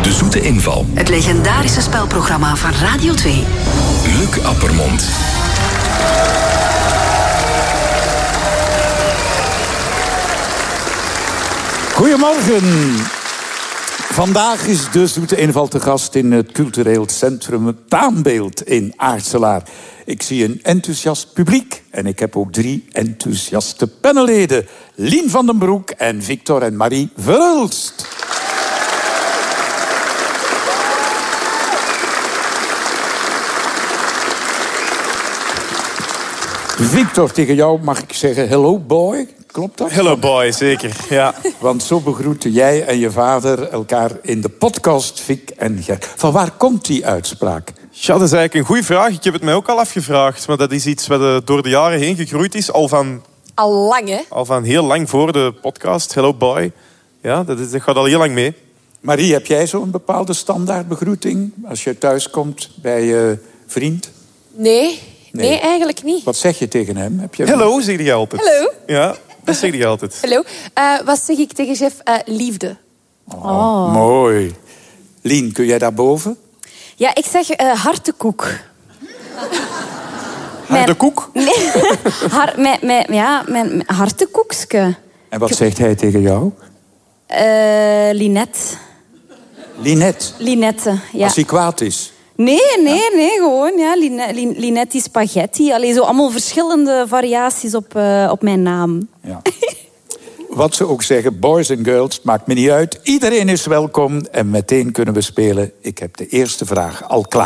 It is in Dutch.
De Zoete Inval. Het legendarische spelprogramma van Radio 2. Luc Appermond. Goedemorgen. Vandaag is de Zoete Inval te gast in het cultureel centrum Het Taanbeeld in Aartselaar. Ik zie een enthousiast publiek en ik heb ook 3 enthousiaste panelleden. Lien van den Broek en Victor en Marie Verhulst. Victor, tegen jou mag ik zeggen hello boy. Klopt dat? Hello boy, zeker, ja. Want zo begroeten jij en je vader elkaar in de podcast Vic en Gert. Van waar komt die uitspraak? Ja, dat is eigenlijk een goede vraag. Ik heb het mij ook al afgevraagd. Maar dat is iets wat door de jaren heen gegroeid is. Al lang, hè? Al van heel lang voor de podcast. Hello boy. Ja, dat gaat al heel lang mee. Marie, heb jij zo'n bepaalde standaard begroeting als je thuis komt bij je vriend? Nee, eigenlijk niet. Wat zeg je tegen hem? Heb je Hello, zeg je altijd. Hallo. Ja, dat zeg je altijd. Hallo. Wat zeg ik tegen chef? Liefde. Oh, mooi. Lien, kun jij daarboven? Ja, ik zeg hartekoek. Hartekoek? Nee, mijn hartekoekske. En wat zegt hij tegen jou? Linette. Linette, ja. Als hij kwaad is? Nee, gewoon. Ja, Linetti spaghetti. Allee, zo allemaal verschillende variaties op mijn naam. Ja. Wat ze ook zeggen, boys en girls, maakt me niet uit. Iedereen is welkom en meteen kunnen we spelen. Ik heb de eerste vraag al klaar.